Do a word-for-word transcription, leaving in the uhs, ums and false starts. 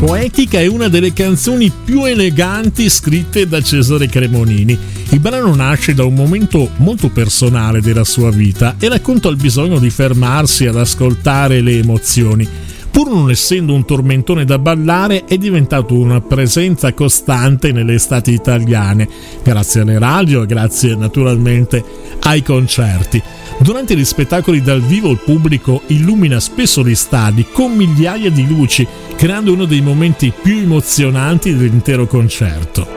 Poetica è una delle canzoni più eleganti scritte da Cesare Cremonini. Il brano nasce da un momento molto personale della sua vita e racconta il bisogno di fermarsi ad ascoltare le emozioni. Pur non essendo un tormentone da ballare, è diventato una presenza costante nelle estati italiane, grazie alle radio e grazie naturalmente ai concerti. Durante gli spettacoli dal vivo il pubblico illumina spesso gli stadi con migliaia di luci, creando uno dei momenti più emozionanti dell'intero concerto.